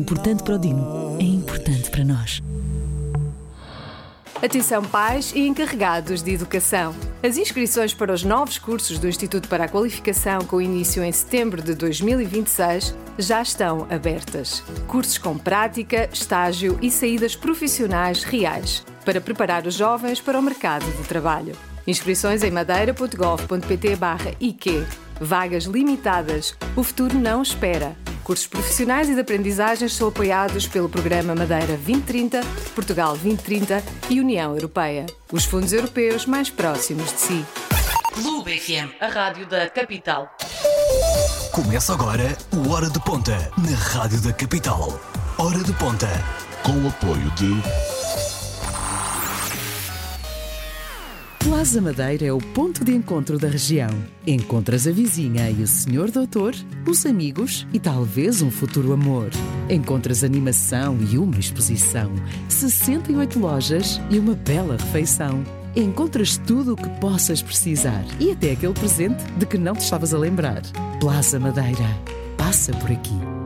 Importante para o Dino, é importante para nós. Atenção pais e encarregados de educação. As inscrições para os novos cursos do Instituto para a Qualificação, com início em setembro de 2026, já estão abertas. Cursos com prática, estágio e saídas profissionais reais, para preparar os jovens para o mercado de trabalho. Inscrições em madeira.gov.pt/IQ. Vagas limitadas. O futuro não espera. Cursos profissionais e de aprendizagens são apoiados pelo Programa Madeira 2030, Portugal 2030 e União Europeia. Os fundos europeus mais próximos de si. Clube FM, a rádio da capital. Começa agora o Hora de Ponta, na Rádio da Capital. Hora de Ponta. Com o apoio de... Plaza Madeira é o ponto de encontro da região. Encontras a vizinha e o senhor doutor, os amigos e talvez um futuro amor. Encontras animação e uma exposição, 68 lojas e uma bela refeição. Encontras tudo o que possas precisar e até aquele presente de que não te estavas a lembrar. Plaza Madeira. Passa por aqui.